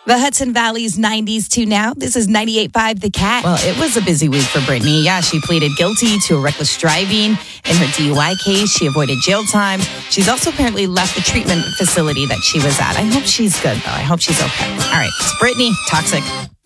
The Hudson Valley's 90s to now. This is 98.5 The Cat. Well, it was a busy week for Brittany. Yeah, she pleaded guilty to a reckless driving in her DUI case. She avoided jail time. She's also apparently left the treatment facility that she was at. I hope she's good, though. I hope she's okay. All right, it's Brittany, Toxic.